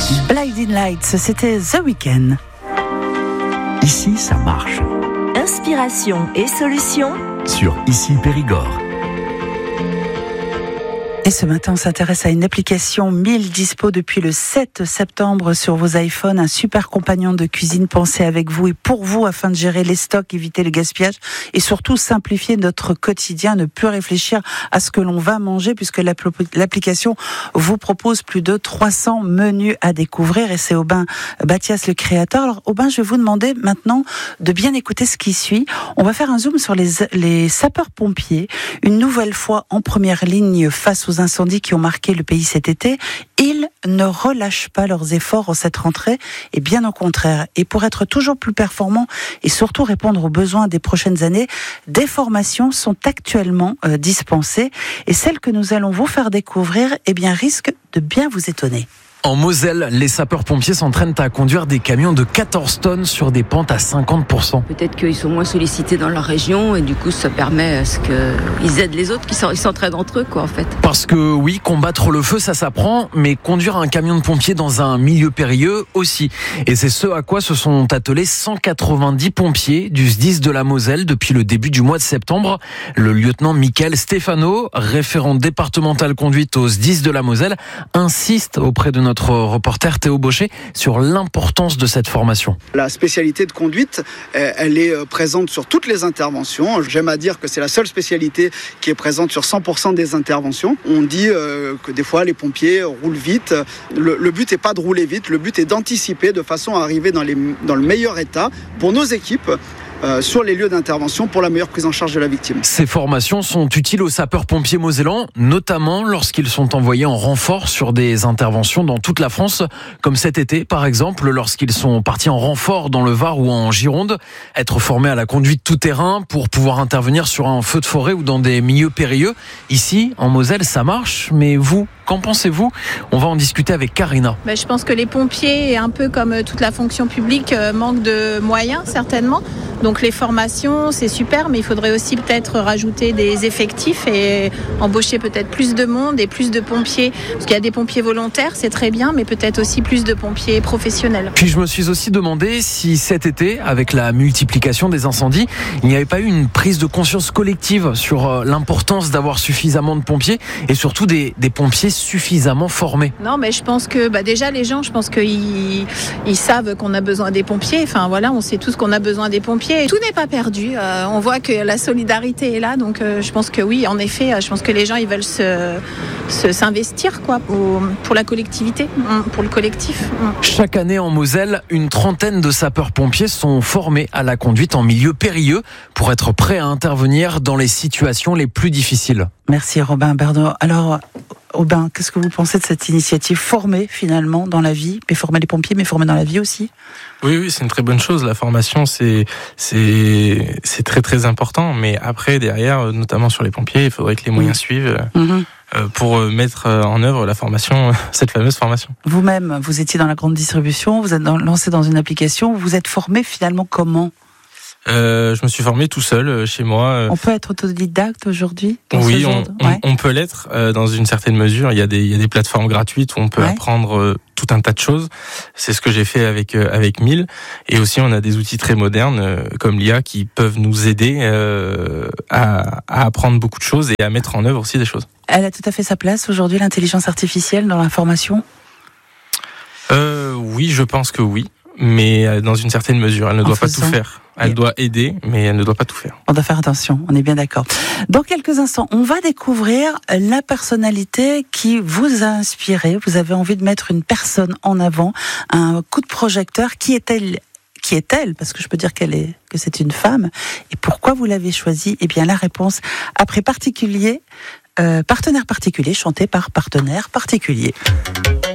Blinding Lights, c'était The Weeknd. Ici, ça marche. Inspiration et solutions Sur Ici Périgord. Et ce matin, on s'intéresse à une application 1000 dispo depuis le 7 septembre sur vos iPhones. Un super compagnon de cuisine pensé avec vous et pour vous afin de gérer les stocks, éviter le gaspillage et surtout simplifier notre quotidien, ne plus réfléchir à ce que l'on va manger puisque l'application vous propose plus de 300 menus à découvrir et c'est Aubin Bathias, le créateur. Alors Aubin, je vais vous demander maintenant de bien écouter ce qui suit. On va faire un zoom sur les sapeurs-pompiers, une nouvelle fois en première ligne face aux incendies qui ont marqué le pays cet été. Ils ne relâchent pas leurs efforts en cette rentrée et bien au contraire. Et pour être toujours plus performants et surtout répondre aux besoins des prochaines années, des formations sont actuellement dispensées et celles que nous allons vous faire découvrir risquent de bien vous étonner. En Moselle, les sapeurs-pompiers s'entraînent à conduire des camions de 14 tonnes sur des pentes à 50%. Peut-être qu'ils sont moins sollicités dans leur région et du coup ça permet à ce qu'ils aident les autres, ils s'entraident entre eux en fait. Parce que oui, combattre le feu ça s'apprend, mais conduire un camion de pompiers dans un milieu périlleux aussi. Et c'est ce à quoi se sont attelés 190 pompiers du SDIS de la Moselle depuis le début du mois de septembre. Le lieutenant Michael Stefano, référent départemental conduite au SDIS de la Moselle, insiste auprès de notre reporter Théo Baucher sur l'importance de cette formation. La spécialité de conduite, elle est présente sur toutes les interventions. J'aime à dire que c'est la seule spécialité qui est présente sur 100% des interventions. On dit que des fois les pompiers roulent vite. Le but n'est pas de rouler vite, le but est d'anticiper de façon à arriver dans le meilleur état pour nos équipes. Sur les lieux d'intervention pour la meilleure prise en charge de la victime. Ces formations sont utiles aux sapeurs-pompiers mosellans, notamment lorsqu'ils sont envoyés en renfort sur des interventions dans toute la France, comme cet été par exemple, lorsqu'ils sont partis en renfort dans le Var ou en Gironde. Être formés à la conduite tout-terrain pour pouvoir intervenir sur un feu de forêt ou dans des milieux périlleux. Ici, en Moselle, ça marche, mais vous, qu'en pensez-vous ? On va en discuter avec Karina. Je pense que les pompiers, un peu comme toute la fonction publique, manquent de moyens certainement. Donc les formations, c'est super, mais il faudrait aussi peut-être rajouter des effectifs et embaucher peut-être plus de monde et plus de pompiers. Parce qu'il y a des pompiers volontaires, c'est très bien, mais peut-être aussi plus de pompiers professionnels. Puis je me suis aussi demandé si cet été, avec la multiplication des incendies, il n'y avait pas eu une prise de conscience collective sur l'importance d'avoir suffisamment de pompiers et surtout des pompiers suffisamment formés. Non, mais je pense que déjà les gens, je pense qu'ils savent qu'on a besoin des pompiers. Enfin voilà, on sait tous qu'on a besoin des pompiers. Tout n'est pas perdu. On voit que la solidarité est là, donc je pense que oui, en effet, je pense que les gens ils veulent s'investir pour la collectivité, pour le collectif. Chaque année en Moselle, une trentaine de sapeurs-pompiers sont formés à la conduite en milieu périlleux pour être prêts à intervenir dans les situations les plus difficiles. Merci Robin Bernot. Alors Aubin, qu'est-ce que vous pensez de cette initiative formée finalement dans la vie, mais former les pompiers, mais former dans la vie aussi ? Oui, c'est une très bonne chose. La formation, c'est très très important. Mais après, derrière, notamment sur les pompiers, il faudrait que les moyens suivent pour mettre en œuvre la formation, cette fameuse formation. Vous-même, vous étiez dans la grande distribution, vous êtes lancé dans une application. Vous êtes formé finalement comment ? Je me suis formé tout seul chez moi. On peut être autodidacte aujourd'hui ? Oui, on peut l'être dans une certaine mesure. Il y a des plateformes gratuites où on peut apprendre tout un tas de choses. C'est ce que j'ai fait avec 1000. Et aussi, on a des outils très modernes comme l'IA qui peuvent nous aider à apprendre beaucoup de choses et à mettre en œuvre aussi des choses. Elle a tout à fait sa place aujourd'hui, l'intelligence artificielle dans la formation ? Oui, je pense que oui. Mais dans une certaine mesure, elle ne doit pas tout faire. Elle doit aider, mais elle ne doit pas tout faire. On doit faire attention, on est bien d'accord. Dans quelques instants, on va découvrir la personnalité qui vous a inspiré. Vous avez envie de mettre une personne en avant, un coup de projecteur. Qui est-elle ? Parce que je peux dire que c'est une femme. Et pourquoi vous l'avez choisie ? Eh bien, la réponse après Partenaire particulier, chanté par Partenaire particulier.